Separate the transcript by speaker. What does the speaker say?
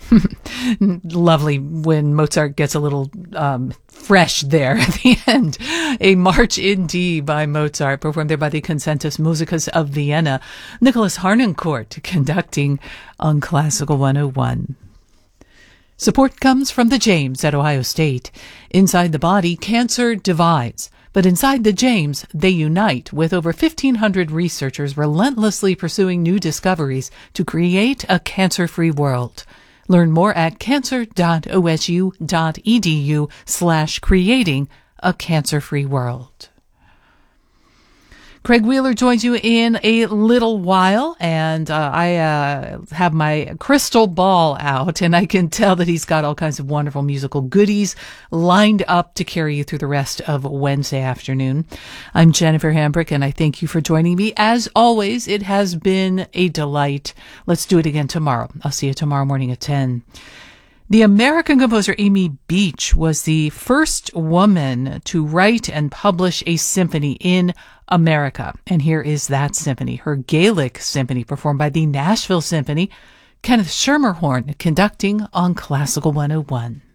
Speaker 1: Lovely when Mozart gets a little fresh there at the end. A March in D by Mozart, performed there by the Concertus Musicus of Vienna. Nicholas Harnoncourt conducting on Classical 101. Support comes from the James at Ohio State. Inside the body, cancer divides. But inside the James, they unite, with over 1,500 researchers relentlessly pursuing new discoveries to create a cancer-free world. Learn more at cancer.osu.edu/creating a cancer-free world. Craig Wheeler joins you in a little while, and I have my crystal ball out, and I can tell that he's got all kinds of wonderful musical goodies lined up to carry you through the rest of Wednesday afternoon. I'm Jennifer Hambrick, and I thank you for joining me. As always, it has been a delight. Let's do it again tomorrow. I'll see you tomorrow morning at 10. The American composer Amy Beach was the first woman to write and publish a symphony in America. And here is that symphony, her Gaelic symphony, performed by the Nashville Symphony. Kenneth Schermerhorn conducting on Classical 101.